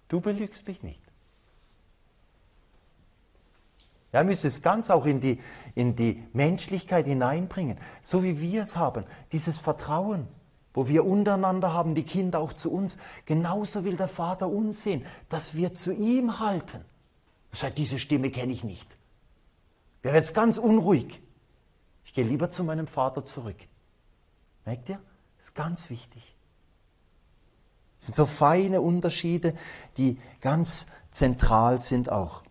Du belügst mich nicht. Ja, ihr müsst es ganz auch in die Menschlichkeit hineinbringen, so wie wir es haben, dieses Vertrauen, wo wir untereinander haben, die Kinder auch zu uns. Genauso will der Vater uns sehen, dass wir zu ihm halten. Sagt, diese Stimme kenne ich nicht. Wäre jetzt ganz unruhig. Ich gehe lieber zu meinem Vater zurück. Merkt ihr? Das ist ganz wichtig. Das sind so feine Unterschiede, die ganz zentral sind auch.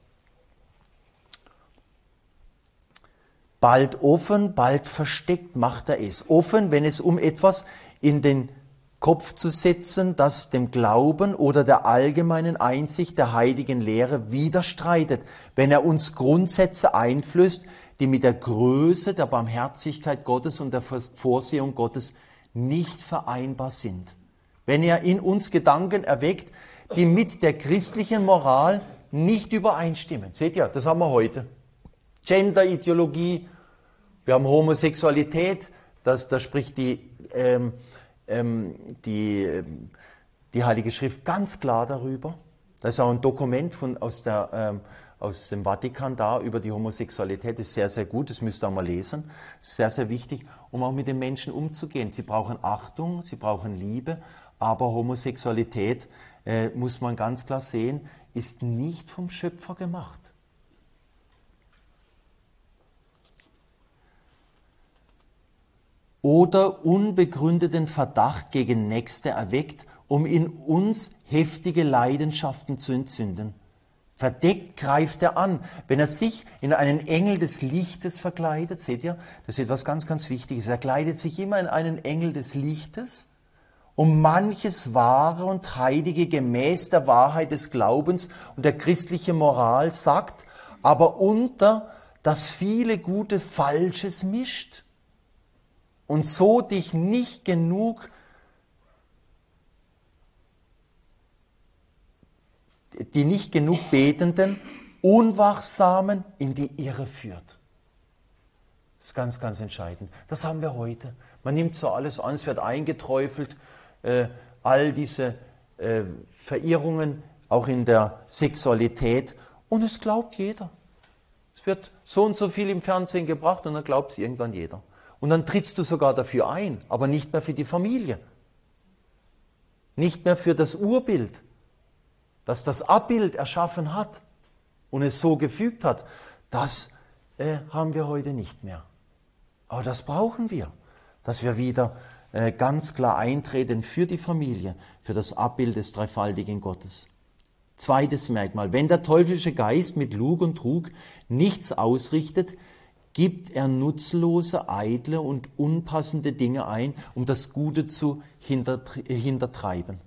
Bald offen, bald versteckt macht er es. Offen, wenn es um etwas in den Kopf zu setzen, das dem Glauben oder der allgemeinen Einsicht der heiligen Lehre widerstreitet, wenn er uns Grundsätze einflößt, die mit der Größe der Barmherzigkeit Gottes und der Vorsehung Gottes nicht vereinbar sind. Wenn er in uns Gedanken erweckt, die mit der christlichen Moral nicht übereinstimmen. Seht ihr, das haben wir heute. Gender-Ideologie, wir haben Homosexualität, da spricht die Heilige Schrift ganz klar darüber. Da ist auch ein Dokument aus dem Vatikan da über die Homosexualität, das ist sehr, sehr gut, das müsst ihr auch mal lesen. Das ist sehr, sehr wichtig, um auch mit den Menschen umzugehen. Sie brauchen Achtung, sie brauchen Liebe, aber Homosexualität, muss man ganz klar sehen, ist nicht vom Schöpfer gemacht. Oder unbegründeten Verdacht gegen Nächste erweckt, um in uns heftige Leidenschaften zu entzünden. Verdeckt greift er an, wenn er sich in einen Engel des Lichtes verkleidet. Seht ihr, das ist etwas ganz, ganz Wichtiges. Er kleidet sich immer in einen Engel des Lichtes, um manches Wahre und Heilige gemäß der Wahrheit des Glaubens und der christlichen Moral sagt, aber unter das viele Gute Falsches mischt. Und so dich nicht genug, die nicht genug Betenden, Unwachsamen in die Irre führt. Das ist ganz, ganz entscheidend. Das haben wir heute. Man nimmt so alles an, es wird eingeträufelt, all diese Verirrungen, auch in der Sexualität. Und es glaubt jeder. Es wird so und so viel im Fernsehen gebracht und dann glaubt es irgendwann jeder. Und dann trittst du sogar dafür ein, aber nicht mehr für die Familie. Nicht mehr für das Urbild, das das Abbild erschaffen hat und es so gefügt hat. Das haben wir heute nicht mehr. Aber das brauchen wir, dass wir wieder ganz klar eintreten für die Familie, für das Abbild des dreifaltigen Gottes. Zweites Merkmal, wenn der teuflische Geist mit Lug und Trug nichts ausrichtet, gibt er nutzlose, eitle und unpassende Dinge ein, um das Gute zu hintertreiben.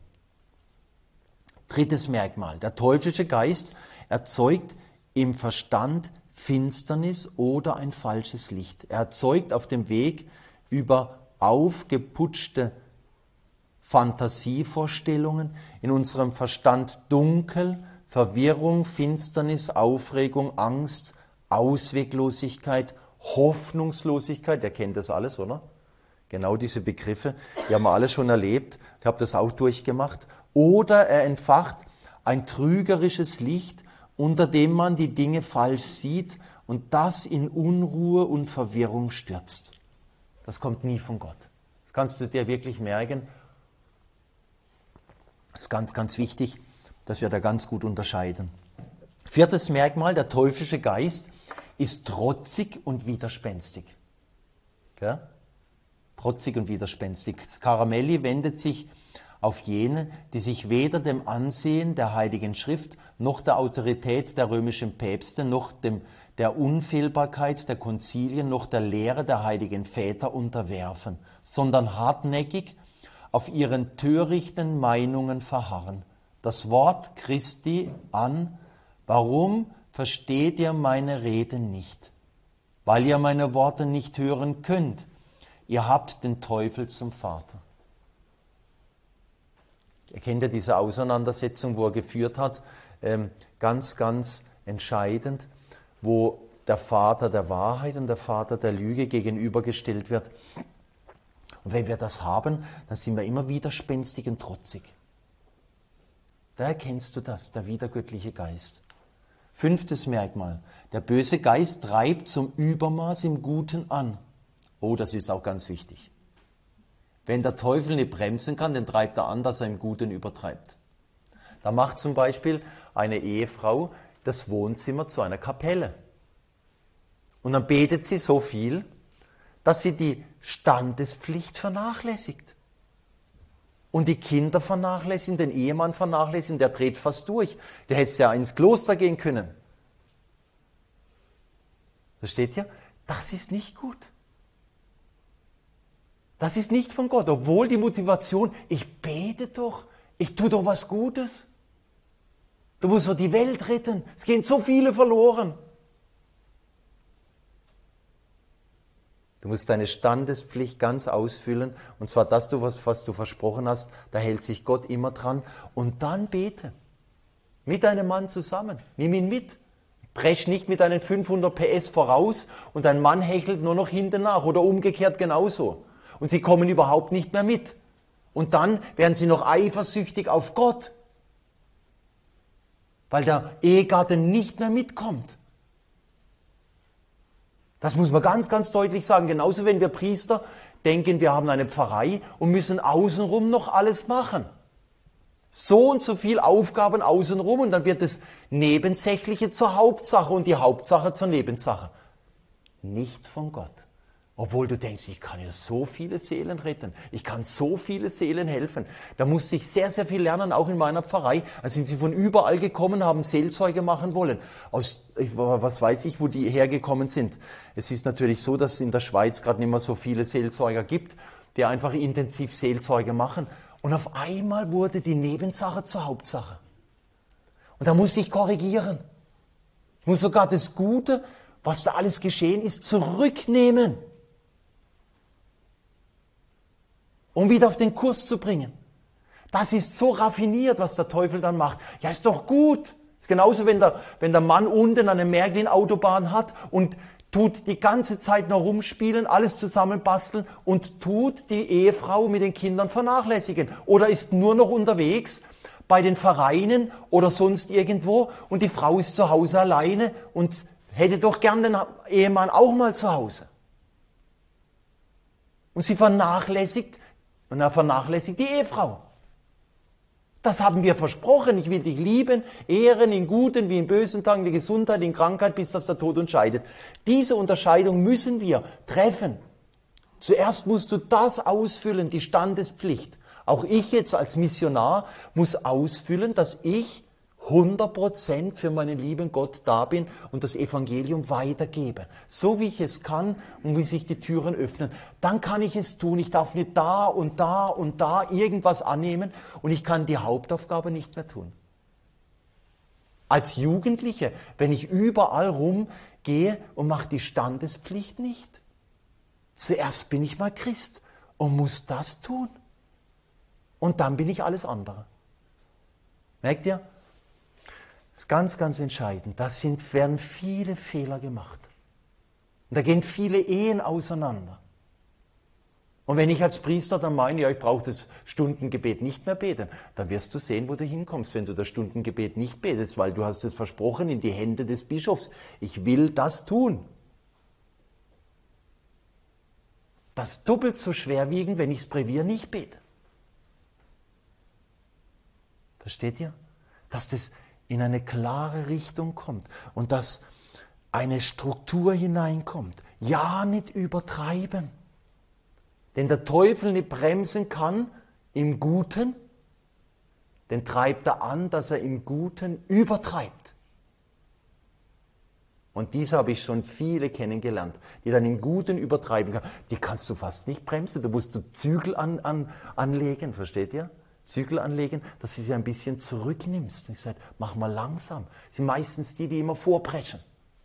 Drittes Merkmal. Der teuflische Geist erzeugt im Verstand Finsternis oder ein falsches Licht. Er erzeugt auf dem Weg über aufgeputschte Fantasievorstellungen in unserem Verstand Dunkel, Verwirrung, Finsternis, Aufregung, Angst, Ausweglosigkeit, Hoffnungslosigkeit, ihr kennt das alles, oder? Genau diese Begriffe, die haben wir alle schon erlebt, ich habe das auch durchgemacht. Oder er entfacht ein trügerisches Licht, unter dem man die Dinge falsch sieht und das in Unruhe und Verwirrung stürzt. Das kommt nie von Gott. Das kannst du dir wirklich merken. Das ist ganz, ganz wichtig, dass wir da ganz gut unterscheiden. Viertes Merkmal, der teuflische Geist ist trotzig und widerspenstig. Gell? Trotzig und widerspenstig. Scaramelli wendet sich auf jene, die sich weder dem Ansehen der Heiligen Schrift, noch der Autorität der römischen Päpste, noch der Unfehlbarkeit der Konzilien, noch der Lehre der heiligen Väter unterwerfen, sondern hartnäckig auf ihren törichten Meinungen verharren. Das Wort Christi an: Warum versteht ihr meine Rede nicht? Weil ihr meine Worte nicht hören könnt. Ihr habt den Teufel zum Vater. Ihr kennt ja diese Auseinandersetzung, wo er geführt hat, ganz, ganz entscheidend, wo der Vater der Wahrheit und der Vater der Lüge gegenübergestellt wird. Und wenn wir das haben, dann sind wir immer widerspenstig und trotzig. Da erkennst du das, der widergöttliche Geist. 5. Merkmal. Der böse Geist treibt zum Übermaß im Guten an. Oh, das ist auch ganz wichtig. Wenn der Teufel nicht bremsen kann, dann treibt er an, dass er im Guten übertreibt. Da macht zum Beispiel eine Ehefrau das Wohnzimmer zu einer Kapelle. Und dann betet sie so viel, dass sie die Standespflicht vernachlässigt. Und die Kinder vernachlässigen, den Ehemann vernachlässigen, der dreht fast durch. Der hätte ja ins Kloster gehen können. Versteht ihr? Das ist nicht gut. Das ist nicht von Gott, obwohl die Motivation, ich bete doch, ich tue doch was Gutes. Du musst doch die Welt retten, es gehen so viele verloren. Du musst deine Standespflicht ganz ausfüllen, und zwar das, was du versprochen hast, da hält sich Gott immer dran. Und dann bete. Mit deinem Mann zusammen. Nimm ihn mit. Brech nicht mit deinen 500 PS voraus und dein Mann hechelt nur noch hinten nach oder umgekehrt genauso. Und sie kommen überhaupt nicht mehr mit. Und dann werden sie noch eifersüchtig auf Gott, weil der Ehegatte nicht mehr mitkommt. Das muss man ganz, ganz deutlich sagen. Genauso, wenn wir Priester denken, wir haben eine Pfarrei und müssen außenrum noch alles machen. So und so viel Aufgaben außenrum und dann wird das Nebensächliche zur Hauptsache und die Hauptsache zur Nebensache. Nicht von Gott. Obwohl du denkst, ich kann ja so viele Seelen retten, ich kann so viele Seelen helfen. Da musste ich sehr, sehr viel lernen, auch in meiner Pfarrei. Da sind sie von überall gekommen, haben Seelsorge machen wollen. Was weiß ich, wo die hergekommen sind. Es ist natürlich so, dass es in der Schweiz gerade nicht mehr so viele Seelsorger gibt, die einfach intensiv Seelsorge machen. Und auf einmal wurde die Nebensache zur Hauptsache. Und da muss ich korrigieren. Ich muss sogar das Gute, was da alles geschehen ist, zurücknehmen. Um wieder auf den Kurs zu bringen. Das ist so raffiniert, was der Teufel dann macht. Ja, ist doch gut. Ist genauso, wenn der Mann unten eine Märklin-Autobahn hat und tut die ganze Zeit noch rumspielen, alles zusammenbasteln und tut die Ehefrau mit den Kindern vernachlässigen. Oder ist nur noch unterwegs bei den Vereinen oder sonst irgendwo und die Frau ist zu Hause alleine und hätte doch gern den Ehemann auch mal zu Hause. Und sie vernachlässigt die Ehefrau. Das haben wir versprochen. Ich will dich lieben, ehren in guten wie in bösen Tagen, in Gesundheit, in Krankheit, bis dass der Tod uns scheidet. Diese Unterscheidung müssen wir treffen. Zuerst musst du das ausfüllen, die Standespflicht. Auch ich jetzt als Missionar muss ausfüllen, dass ich 100% für meinen lieben Gott da bin und das Evangelium weitergebe. So wie ich es kann und wie sich die Türen öffnen. Dann kann ich es tun. Ich darf nicht da und da und da irgendwas annehmen und ich kann die Hauptaufgabe nicht mehr tun. Als Jugendliche, wenn ich überall rumgehe und mache die Standespflicht nicht. Zuerst bin ich mal Christ und muss das tun. Und dann bin ich alles andere. Merkt ihr? Das ist ganz, ganz entscheidend. Da werden viele Fehler gemacht. Und da gehen viele Ehen auseinander. Und wenn ich als Priester dann meine, ja, ich brauche das Stundengebet nicht mehr beten, dann wirst du sehen, wo du hinkommst, wenn du das Stundengebet nicht betest, weil du hast es versprochen in die Hände des Bischofs. Ich will das tun. Das ist doppelt so schwerwiegend, wenn ich das Brevier nicht bete. Versteht ihr? Dass das in eine klare Richtung kommt und dass eine Struktur hineinkommt. Ja, nicht übertreiben. Denn der Teufel nicht bremsen kann im Guten, den treibt er an, dass er im Guten übertreibt. Und dies habe ich schon viele kennengelernt, die dann im Guten übertreiben kann. Die kannst du fast nicht bremsen, da musst du Zügel anlegen, versteht ihr? Zügel anlegen, dass du sie ein bisschen zurücknimmst. Ich sage, mach mal langsam. Das sind meistens die immer vorpreschen.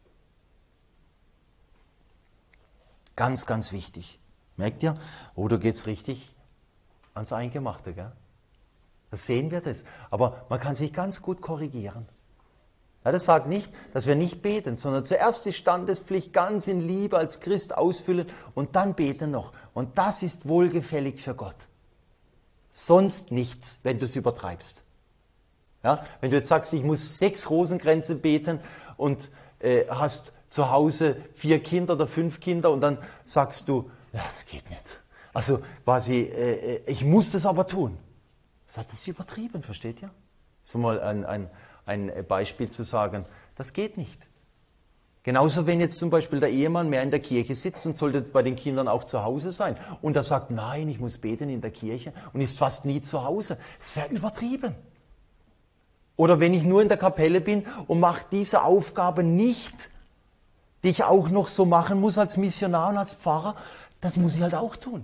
Ganz, ganz wichtig. Merkt ihr? Oder geht's richtig ans Eingemachte, gell? Da sehen wir das. Aber man kann sich ganz gut korrigieren. Ja, das sagt nicht, dass wir nicht beten, sondern zuerst die Standespflicht ganz in Liebe als Christ ausfüllen und dann beten noch. Und das ist wohlgefällig für Gott. Sonst nichts, wenn du es übertreibst. Ja? Wenn du jetzt sagst, ich muss 6 Rosenkränze beten und hast zu Hause 4 Kinder oder 5 Kinder und dann sagst du, ja, das geht nicht. Also quasi, ich muss das aber tun. Das ist übertrieben, versteht ihr? Das ist mal ein Beispiel zu sagen, das geht nicht. Genauso, wenn jetzt zum Beispiel der Ehemann mehr in der Kirche sitzt und sollte bei den Kindern auch zu Hause sein und er sagt, nein, ich muss beten in der Kirche und ist fast nie zu Hause. Das wäre übertrieben. Oder wenn ich nur in der Kapelle bin und mache diese Aufgabe nicht, die ich auch noch so machen muss als Missionar und als Pfarrer, das muss ich halt auch tun.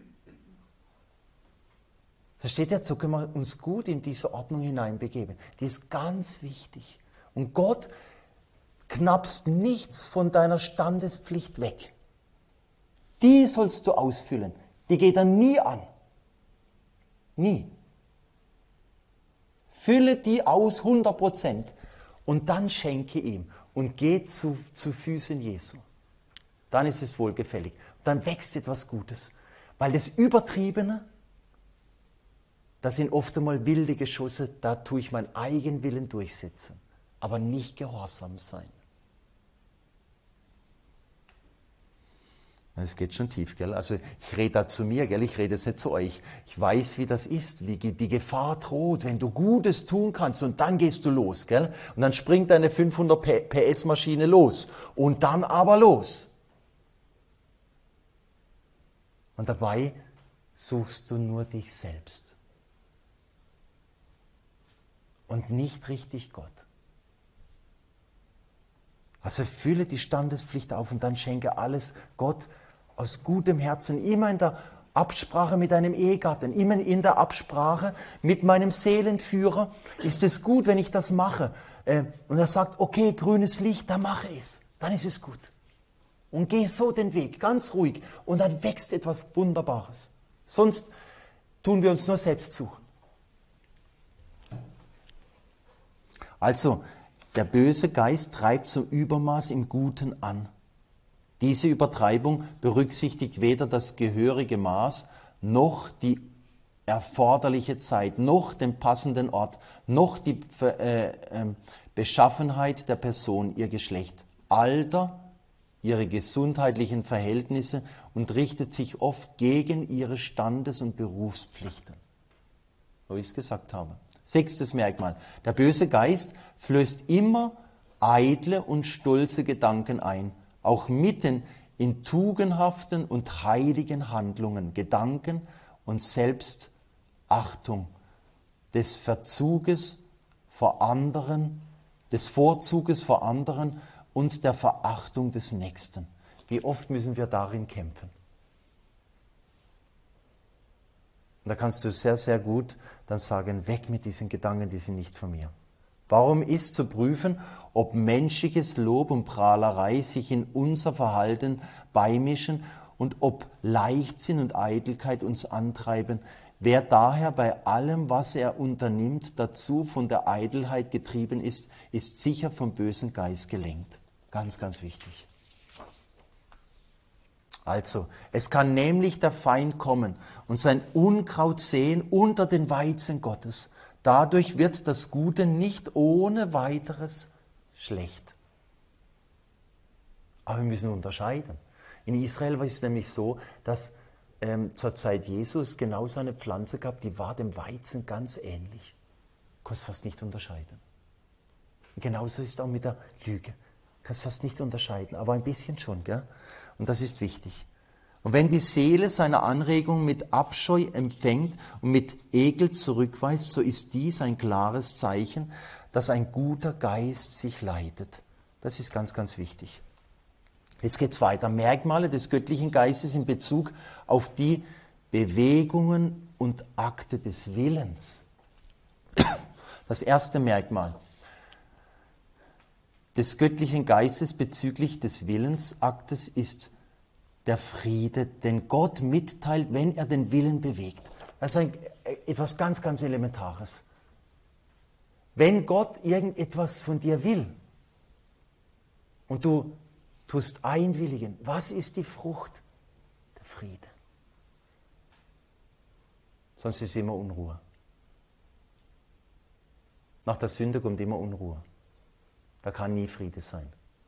Versteht ihr, so können wir uns gut in diese Ordnung hineinbegeben. Die ist ganz wichtig. Und Gott knappst nichts von deiner Standespflicht weg. Die sollst du ausfüllen. Die geht er nie an. Nie. Fülle die aus 100% und dann schenke ihm und geh zu Füßen Jesu. Dann ist es wohlgefällig. Dann wächst etwas Gutes. Weil das Übertriebene, das sind oft einmal wilde Geschosse, da tue ich meinen Eigenwillen durchsetzen, aber nicht gehorsam sein. Es geht schon tief, gell? Also ich rede da zu mir, gell? Ich rede jetzt nicht zu euch. Ich weiß, wie das ist, wie die Gefahr droht, wenn du Gutes tun kannst und dann gehst du los, gell? Und dann springt deine 500 PS Maschine los und dann aber los. Und dabei suchst du nur dich selbst und nicht richtig Gott. Also fülle die Standespflicht auf und dann schenke alles Gott aus gutem Herzen, immer in der Absprache mit deinem Ehegatten, immer in der Absprache mit meinem Seelenführer. Ist es gut, wenn ich das mache? Und er sagt, okay, grünes Licht, dann mache ich es. Dann ist es gut. Und geh so den Weg, ganz ruhig. Und dann wächst etwas Wunderbares. Sonst tun wir uns nur selbst suchen. Also, der böse Geist treibt zum Übermaß im Guten an. Diese Übertreibung berücksichtigt weder das gehörige Maß, noch die erforderliche Zeit, noch den passenden Ort, noch die Beschaffenheit der Person, ihr Geschlecht, Alter, ihre gesundheitlichen Verhältnisse und richtet sich oft gegen ihre Standes- und Berufspflichten. So wie ich es gesagt habe. 6. Merkmal. Der böse Geist flößt immer eitle und stolze Gedanken ein, auch mitten in tugendhaften und heiligen Handlungen, Gedanken und Selbstachtung, des Vorzuges vor anderen und der Verachtung des Nächsten. Wie oft müssen wir darin kämpfen? Und da kannst du sehr, sehr gut dann sagen, weg mit diesen Gedanken, die sind nicht von mir. Warum ist zu prüfen, ob menschliches Lob und Prahlerei sich in unser Verhalten beimischen und ob Leichtsinn und Eitelkeit uns antreiben. Wer daher bei allem, was er unternimmt, dazu von der Eitelheit getrieben ist, ist sicher vom bösen Geist gelenkt. Ganz, ganz wichtig. Also, es kann nämlich der Feind kommen und sein Unkraut säen unter den Weizen Gottes. Dadurch wird das Gute nicht ohne weiteres schlecht. Aber wir müssen unterscheiden. In Israel war es nämlich so, dass zur Zeit Jesus genauso eine Pflanze gab, die war dem Weizen ganz ähnlich. Du kannst fast nicht unterscheiden. Und genauso ist es auch mit der Lüge. Du kannst fast nicht unterscheiden, aber ein bisschen schon, gell? Und das ist wichtig. Und wenn die Seele seine Anregung mit Abscheu empfängt und mit Ekel zurückweist, so ist dies ein klares Zeichen, dass ein guter Geist sich leitet. Das ist ganz, ganz wichtig. Jetzt geht's weiter. Merkmale des göttlichen Geistes in Bezug auf die Bewegungen und Akte des Willens. Das erste Merkmal des göttlichen Geistes bezüglich des Willensaktes ist der Friede, den Gott mitteilt, wenn er den Willen bewegt. Das ist etwas ganz, ganz Elementares. Wenn Gott irgendetwas von dir will und du tust einwilligen, was ist die Frucht? Der Friede. Sonst ist immer Unruhe. Nach der Sünde kommt immer Unruhe. Da kann nie Friede sein.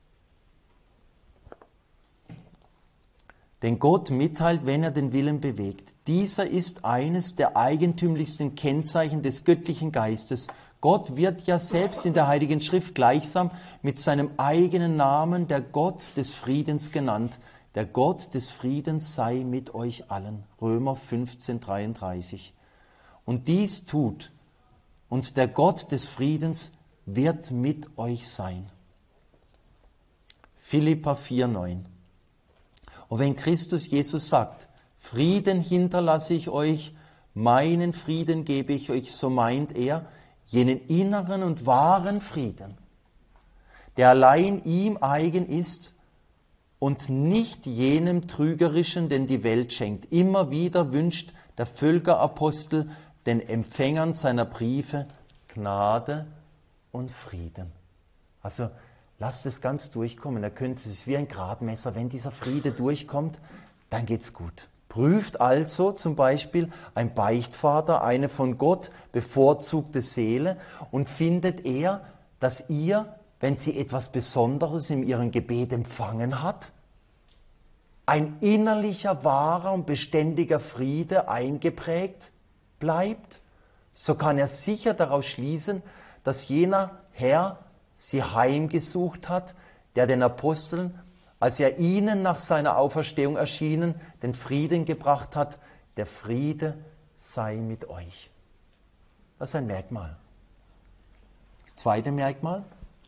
Den Gott mitteilt, wenn er den Willen bewegt. Dieser ist eines der eigentümlichsten Kennzeichen des göttlichen Geistes. Gott wird ja selbst in der Heiligen Schrift gleichsam mit seinem eigenen Namen der Gott des Friedens genannt. Der Gott des Friedens sei mit euch allen. Römer 15,33. Und dies tut, und der Gott des Friedens wird mit euch sein. Philipper 4,9. Und wenn Christus Jesus sagt, Frieden hinterlasse ich euch, meinen Frieden gebe ich euch, so meint er jenen inneren und wahren Frieden, der allein ihm eigen ist und nicht jenem trügerischen, den die Welt schenkt. Immer wieder wünscht der Völkerapostel den Empfängern seiner Briefe Gnade und Frieden. Also lasst es ganz durchkommen. Es ist wie ein Gradmesser. Wenn dieser Friede durchkommt, dann geht's gut. Prüft also zum Beispiel ein Beichtvater eine von Gott bevorzugte Seele und findet er, dass ihr, wenn sie etwas Besonderes in ihrem Gebet empfangen hat, ein innerlicher, wahrer und beständiger Friede eingeprägt bleibt, so kann er sicher daraus schließen, dass jener Herr sie heimgesucht hat, der den Aposteln, als er ihnen nach seiner Auferstehung erschienen, den Frieden gebracht hat. Der Friede sei mit euch. Das ist ein Merkmal. Das zweite Merkmal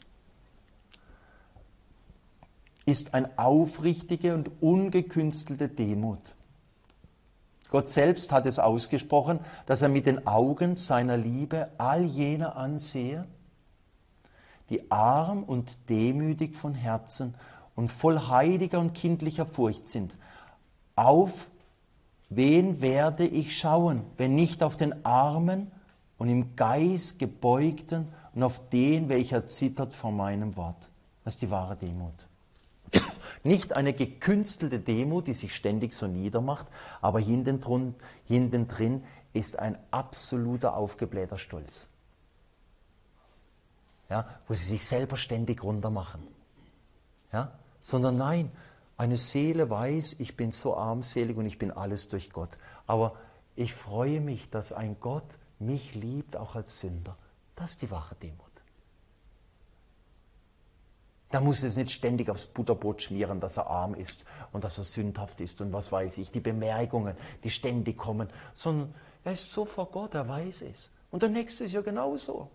ist eine aufrichtige und ungekünstelte Demut. Gott selbst hat es ausgesprochen, dass er mit den Augen seiner Liebe all jene ansehe, die arm und demütig von Herzen und voll heiliger und kindlicher Furcht sind. Auf wen werde ich schauen, wenn nicht auf den Armen und im Geist gebeugten und auf den, welcher zittert vor meinem Wort? Das ist die wahre Demut. Nicht eine gekünstelte Demut, die sich ständig so niedermacht, aber hinten drin ist ein absoluter aufgeblähter Stolz. Ja, wo sie sich selber ständig runtermachen. Ja, sondern nein, eine Seele weiß, ich bin so armselig und ich bin alles durch Gott. Aber ich freue mich, dass ein Gott mich liebt, auch als Sünder. Das ist die wahre Demut. Da muss es nicht ständig aufs Butterbrot schmieren, dass er arm ist und dass er sündhaft ist und was weiß ich, die Bemerkungen, die ständig kommen, sondern er ist so vor Gott, er weiß es. Und der Nächste ist ja genauso.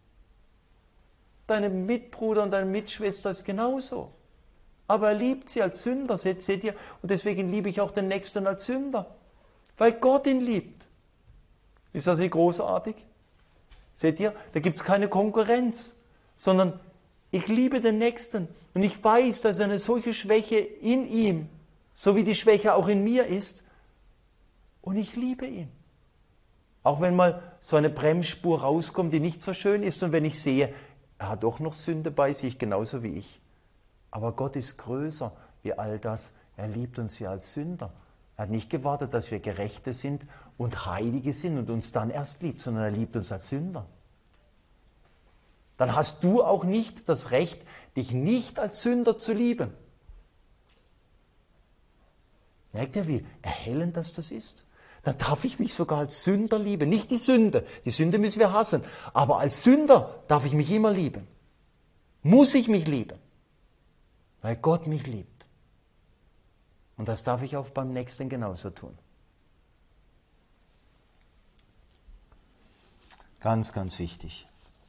Deine Mitbruder und deine Mitschwester ist genauso. Aber er liebt sie als Sünder, seht ihr? Und deswegen liebe ich auch den Nächsten als Sünder, weil Gott ihn liebt. Ist das nicht großartig? Seht ihr? Da gibt es keine Konkurrenz, sondern ich liebe den Nächsten und ich weiß, dass eine solche Schwäche in ihm, so wie die Schwäche auch in mir ist, und ich liebe ihn. Auch wenn mal so eine Bremsspur rauskommt, die nicht so schön ist, und wenn ich sehe, er hat doch noch Sünde bei sich, genauso wie ich. Aber Gott ist größer wie all das. Er liebt uns ja als Sünder. Er hat nicht gewartet, dass wir Gerechte sind und Heilige sind und uns dann erst liebt, sondern er liebt uns als Sünder. Dann hast du auch nicht das Recht, dich nicht als Sünder zu lieben. Merkt ihr, wie erhellend das ist? Dann darf ich mich sogar als Sünder lieben. Nicht die Sünde. Die Sünde müssen wir hassen. Aber als Sünder darf ich mich immer lieben. Muss ich mich lieben. Weil Gott mich liebt. Und das darf ich auch beim Nächsten genauso tun. Ganz, ganz wichtig.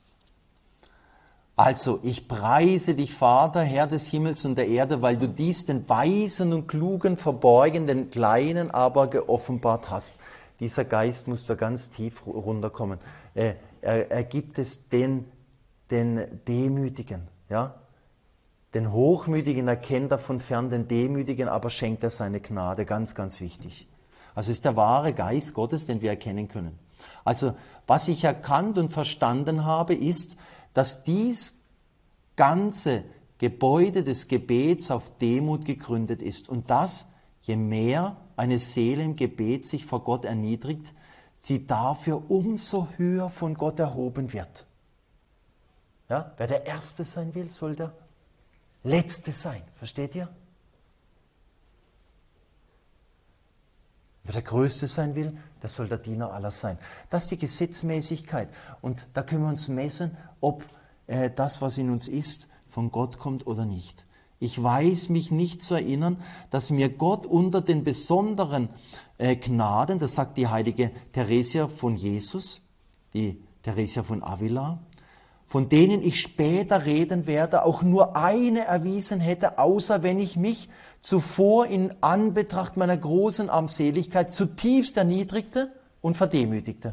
Also, ich preise dich, Vater, Herr des Himmels und der Erde, weil du dies den Weisen und Klugen verborgen, den Kleinen aber geoffenbart hast. Dieser Geist muss da ganz tief runterkommen. Er gibt es den Demütigen, ja? Den Hochmütigen erkennt er von fern, den Demütigen aber schenkt er seine Gnade. Ganz, ganz wichtig. Also es ist der wahre Geist Gottes, den wir erkennen können. Also, was ich erkannt und verstanden habe, ist, dass dies ganze Gebäude des Gebets auf Demut gegründet ist und dass, je mehr eine Seele im Gebet sich vor Gott erniedrigt, sie dafür umso höher von Gott erhoben wird. Ja? Wer der Erste sein will, soll der Letzte sein. Versteht ihr? Wer der Größte sein will, der soll der Diener aller sein. Das ist die Gesetzmäßigkeit. Und da können wir uns messen, ob das, was in uns ist, von Gott kommt oder nicht. Ich weiß mich nicht zu erinnern, dass mir Gott unter den besonderen Gnaden, das sagt die heilige Theresia von Jesus, die Theresia von Avila, von denen ich später reden werde, auch nur eine erwiesen hätte, außer wenn ich mich zuvor in Anbetracht meiner großen Armseligkeit zutiefst erniedrigte und verdemütigte.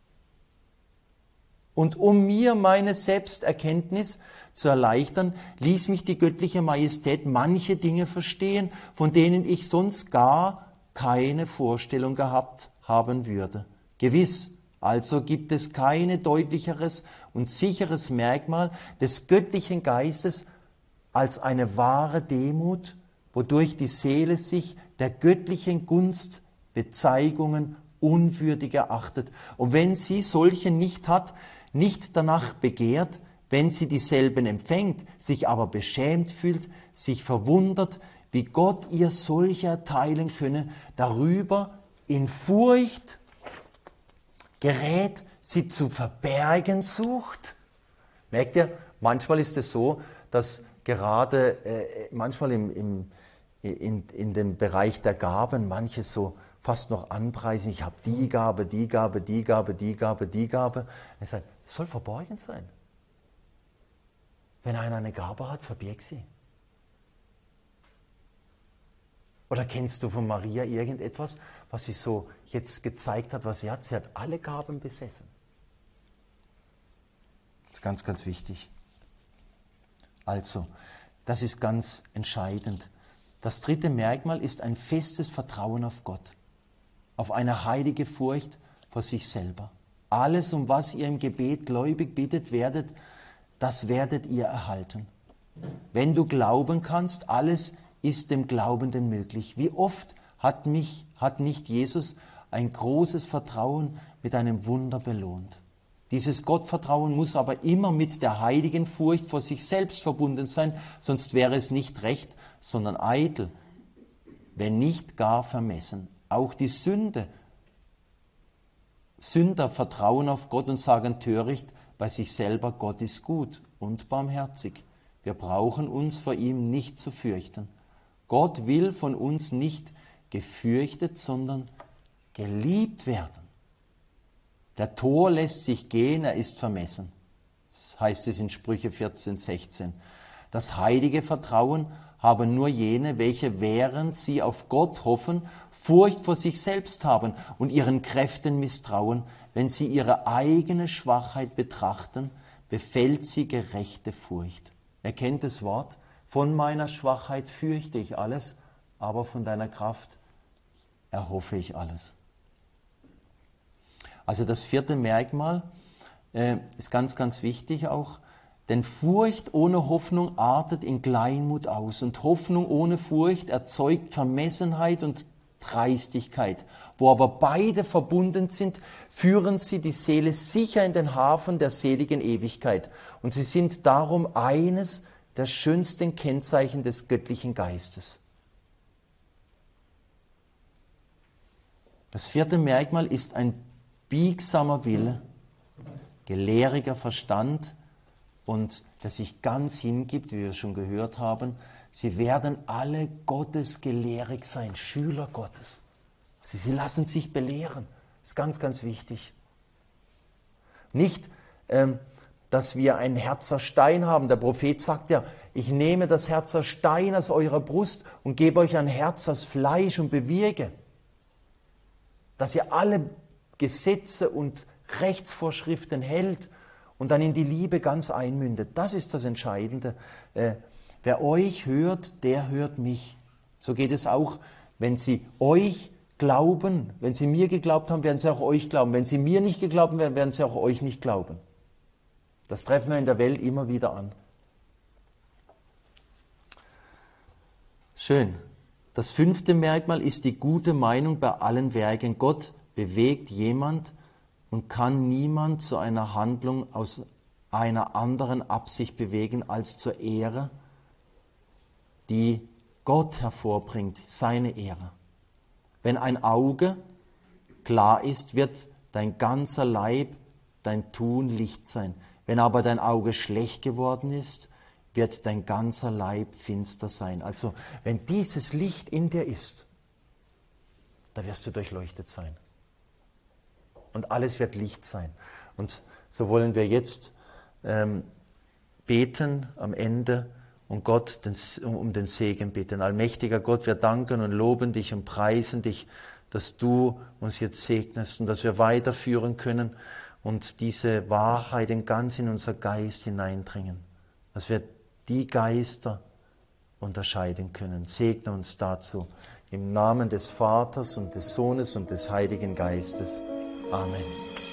Und um mir meine Selbsterkenntnis zu erleichtern, ließ mich die göttliche Majestät manche Dinge verstehen, von denen ich sonst gar keine Vorstellung gehabt haben würde. Gewiss, also gibt es kein deutlicheres und sicheres Merkmal des göttlichen Geistes als eine wahre Demut, wodurch die Seele sich der göttlichen Gunst, Bezeigungen unwürdig erachtet. Und wenn sie solche nicht hat, nicht danach begehrt, wenn sie dieselben empfängt, sich aber beschämt fühlt, sich verwundert, wie Gott ihr solche erteilen könne, darüber in Furcht gerät, sie zu verbergen sucht. Merkt ihr, manchmal ist es so, dass gerade manchmal in dem Bereich der Gaben manches so fast noch anpreisen, ich habe die Gabe, die Gabe, die Gabe, die Gabe, die Gabe. Er sagt, es soll verborgen sein. Wenn einer eine Gabe hat, verbirg sie. Oder kennst du von Maria irgendetwas, was sie so jetzt gezeigt hat, was sie hat? Sie hat alle Gaben besessen. Das ist ganz, ganz wichtig. Also, das ist ganz entscheidend. Das dritte Merkmal ist ein festes Vertrauen auf Gott, auf eine heilige Furcht vor sich selber. Alles, um was ihr im Gebet gläubig bittet werdet, das werdet ihr erhalten. Wenn du glauben kannst, alles ist dem Glaubenden möglich. Wie oft hat nicht Jesus ein großes Vertrauen mit einem Wunder belohnt? Dieses Gottvertrauen muss aber immer mit der heiligen Furcht vor sich selbst verbunden sein, sonst wäre es nicht recht, sondern eitel, wenn nicht gar vermessen. Auch die Sünder vertrauen auf Gott und sagen töricht bei sich selber, Gott ist gut und barmherzig. Wir brauchen uns vor ihm nicht zu fürchten. Gott will von uns nicht gefürchtet, sondern geliebt werden. Der Tor lässt sich gehen, er ist vermessen. Das heißt es in Sprüche 14, 16. Das heilige Vertrauen haben nur jene, welche, während sie auf Gott hoffen, Furcht vor sich selbst haben und ihren Kräften misstrauen. Wenn sie ihre eigene Schwachheit betrachten, befällt sie gerechte Furcht. Erkennt das Wort? Von meiner Schwachheit fürchte ich alles, aber von deiner Kraft erhoffe ich alles. Also das vierte Merkmal ist ganz, ganz wichtig auch, denn Furcht ohne Hoffnung artet in Kleinmut aus und Hoffnung ohne Furcht erzeugt Vermessenheit und Dreistigkeit. Wo aber beide verbunden sind, führen sie die Seele sicher in den Hafen der seligen Ewigkeit. Und sie sind darum eines der schönsten Kennzeichen des göttlichen Geistes. Das vierte Merkmal ist ein biegsamer Wille, gelehriger Verstand und der sich ganz hingibt, wie wir schon gehört haben. Sie werden alle gottesgelehrig sein, Schüler Gottes. Sie lassen sich belehren. Das ist ganz, ganz wichtig. Nicht, dass wir ein Herz aus Stein haben. Der Prophet sagt ja, ich nehme das Herz aus Stein aus eurer Brust und gebe euch ein Herz aus Fleisch und bewirke, dass ihr alle Gesetze und Rechtsvorschriften hält und dann in die Liebe ganz einmündet. Das ist das Entscheidende. Wer euch hört, der hört mich. So geht es auch, wenn sie euch glauben. Wenn sie mir geglaubt haben, werden sie auch euch glauben. Wenn sie mir nicht geglaubt werden, werden sie auch euch nicht glauben. Das treffen wir in der Welt immer wieder an. Schön. Das fünfte Merkmal ist die gute Meinung bei allen Werken. Gott bewegt jemand und kann niemand zu einer Handlung aus einer anderen Absicht bewegen als zur Ehre, die Gott hervorbringt, seine Ehre. Wenn ein Auge klar ist, wird dein ganzer Leib, dein Tun Licht sein. Wenn aber dein Auge schlecht geworden ist, wird dein ganzer Leib finster sein. Also wenn dieses Licht in dir ist, da wirst du durchleuchtet sein. Und alles wird Licht sein. Und so wollen wir jetzt beten am Ende und Gott um den Segen bitten. Allmächtiger Gott, wir danken und loben dich und preisen dich, dass du uns jetzt segnest und dass wir weiterführen können und diese Wahrheiten ganz in unser Geist hineindringen. Dass wir die Geister unterscheiden können. Segne uns dazu. Im Namen des Vaters und des Sohnes und des Heiligen Geistes. Amen.